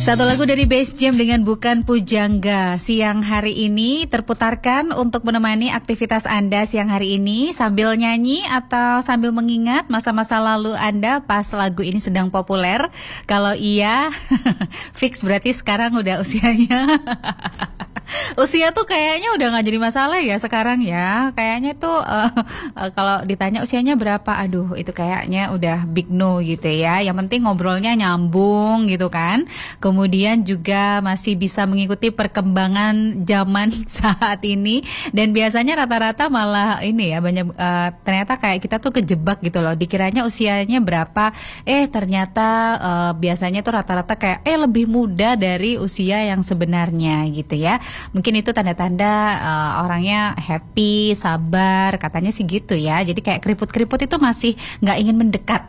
Satu lagu dari Bass Jam dengan Bukan Pujangga siang hari ini terputarkan untuk menemani aktivitas Anda siang hari ini sambil nyanyi atau sambil mengingat masa-masa lalu Anda pas lagu ini sedang populer. Kalau iya, fix berarti sekarang udah usianya. Usia tuh kayaknya udah gak jadi masalah ya sekarang ya. Kayaknya tuh kalau ditanya usianya berapa, aduh itu kayaknya udah big no gitu ya. Yang penting ngobrolnya nyambung gitu kan. Kemudian juga masih bisa mengikuti perkembangan zaman saat ini. Dan biasanya rata-rata malah ini ya banyak ternyata kayak kita tuh kejebak gitu loh. Dikiranya usianya berapa, ternyata biasanya tuh rata-rata kayak lebih muda dari usia yang sebenarnya gitu ya. Mungkin itu tanda-tanda orangnya happy, sabar, katanya sih gitu ya. Jadi kayak keriput-keriput itu masih nggak ingin mendekat.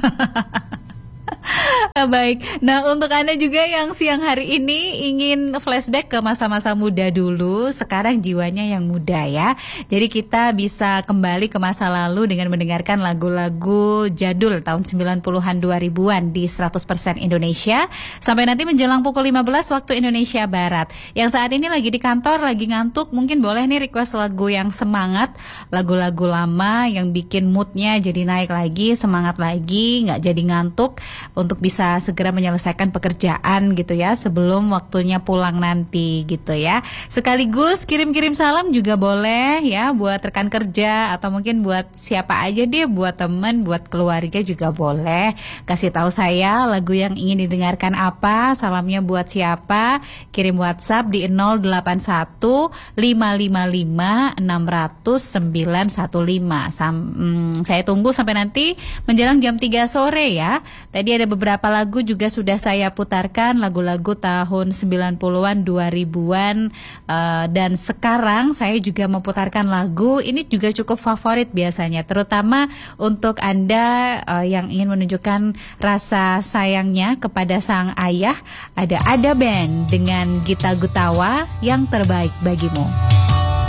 Baik, nah untuk Anda juga yang siang hari ini ingin flashback ke masa-masa muda dulu, sekarang jiwanya yang muda ya. Jadi kita bisa kembali ke masa lalu dengan mendengarkan lagu-lagu jadul tahun 90-an 2000-an di 100% Indonesia. Sampai nanti menjelang pukul 15 waktu Indonesia Barat. Yang saat ini lagi di kantor, lagi ngantuk, mungkin boleh nih request lagu yang semangat, lagu-lagu lama yang bikin moodnya jadi naik lagi, semangat lagi, nggak jadi ngantuk, untuk bisa segera menyelesaikan pekerjaan gitu ya sebelum waktunya pulang nanti gitu ya. Sekaligus kirim-kirim salam juga boleh ya buat rekan kerja atau mungkin buat siapa aja deh, buat teman, buat keluarga juga boleh. Kasih tahu saya lagu yang ingin didengarkan apa, salamnya buat siapa, kirim WhatsApp di 081 555 600 915. Saya tunggu sampai nanti menjelang jam 3 sore ya. Tadi ada beberapa lagu juga sudah saya putarkan, lagu-lagu tahun 90-an, 2000-an, dan sekarang saya juga memutarkan lagu, ini juga cukup favorit biasanya, terutama untuk Anda yang ingin menunjukkan rasa sayangnya kepada sang ayah. Ada Band dengan Gita Gutawa, Yang Terbaik Bagimu.